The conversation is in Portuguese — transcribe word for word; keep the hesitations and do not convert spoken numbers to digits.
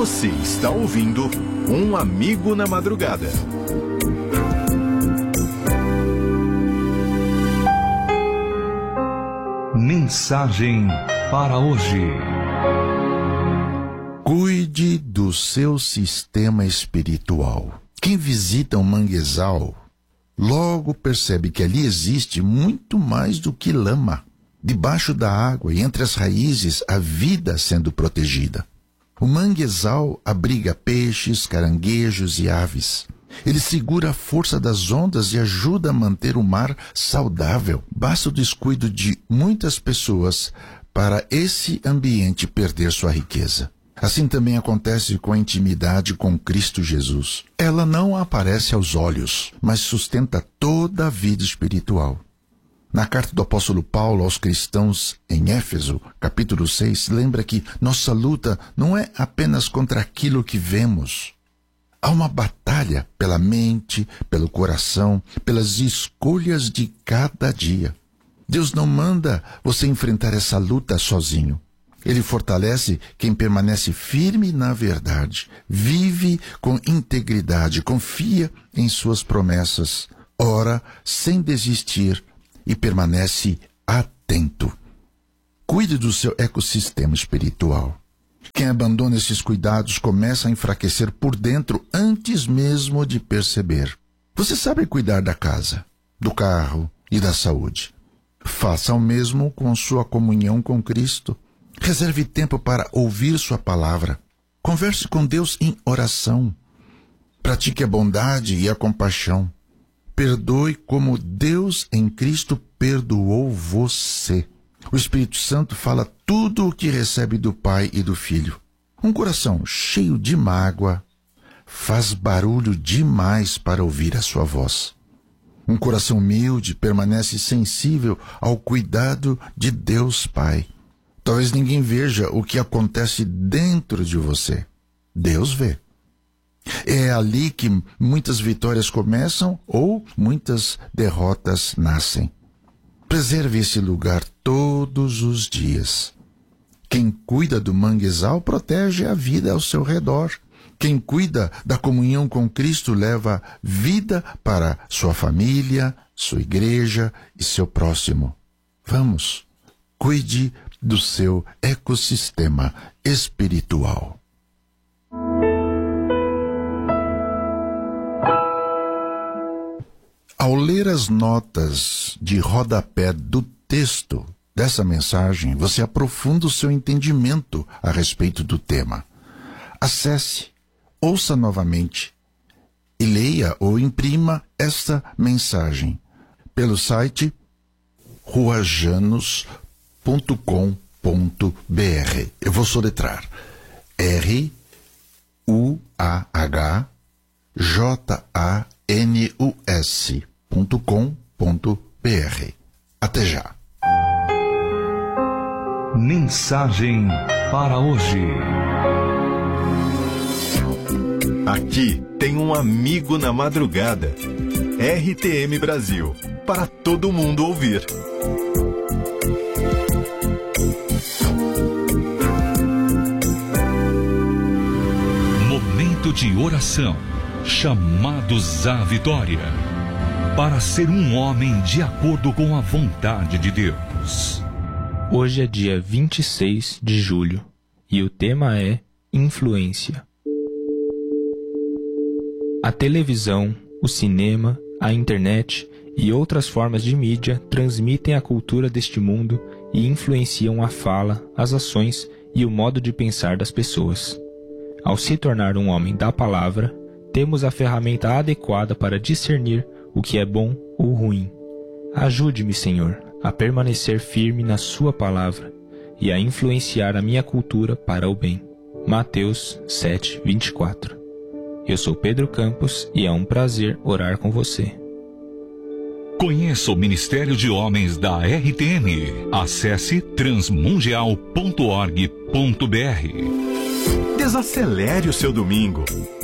Você está ouvindo Um Amigo na Madrugada. Mensagem para hoje. Cuide do seu sistema espiritual. Quem visita um manguezal logo percebe que ali existe muito mais do que lama. Debaixo da água e entre as raízes, a vida sendo protegida. O manguezal abriga peixes, caranguejos e aves. Ele segura a força das ondas e ajuda a manter o mar saudável. Basta o descuido de muitas pessoas para esse ambiente perder sua riqueza. Assim também acontece com a intimidade com Cristo Jesus. Ela não aparece aos olhos, mas sustenta toda a vida espiritual. Na carta do apóstolo Paulo aos cristãos em Éfeso, capítulo seis, lembra que nossa luta não é apenas contra aquilo que vemos. Há uma batalha pela mente, pelo coração, pelas escolhas de cada dia. Deus não manda você enfrentar essa luta sozinho. Ele fortalece quem permanece firme na verdade, vive com integridade, confia em suas promessas, ora sem desistir e permanece atento. Cuide do seu ecossistema espiritual. Quem abandona esses cuidados começa a enfraquecer por dentro antes mesmo de perceber. Você sabe cuidar da casa, do carro e da saúde. Faça o mesmo com sua comunhão com Cristo. Reserve tempo para ouvir sua palavra. Converse com Deus em oração. Pratique a bondade e a compaixão. Perdoe como Deus em Cristo perdoou você. O Espírito Santo fala tudo o que recebe do Pai e do Filho. Um coração cheio de mágoa faz barulho demais para ouvir a sua voz. Um coração humilde permanece sensível ao cuidado de Deus Pai. Talvez ninguém veja o que acontece dentro de você. Deus vê. É ali que muitas vitórias começam ou muitas derrotas nascem. Preserve esse lugar todos os dias. Quem cuida do manguezal protege a vida ao seu redor. Quem cuida da comunhão com Cristo leva vida para sua família, sua igreja e seu próximo. Vamos, cuide do seu ecossistema espiritual. Ao ler as notas de rodapé do texto dessa mensagem, você aprofunda o seu entendimento a respeito do tema. Acesse, ouça novamente e leia ou imprima esta mensagem pelo site ruajanos ponto com ponto b r. Eu vou soletrar R U A H J A N U S ponto com ponto b r. Até já. Mensagem para hoje. Aqui tem um amigo na madrugada. R T M Brasil, para todo mundo ouvir. Momento de oração. Chamados à vitória. Para ser um homem de acordo com a vontade de Deus. Hoje é dia vinte e seis de julho e o tema é influência. A televisão, o cinema, a internet e outras formas de mídia transmitem a cultura deste mundo e influenciam a fala, as ações e o modo de pensar das pessoas. Ao se tornar um homem da palavra, temos a ferramenta adequada para discernir o que é bom ou ruim. Ajude-me, Senhor, a permanecer firme na sua palavra e a influenciar a minha cultura para o bem. Mateus sete, vinte e quatro. Eu sou Pedro Campos e é um prazer orar com você. Conheça o Ministério de Homens da R T M. Acesse transmundial ponto org ponto b r. Desacelere o seu domingo.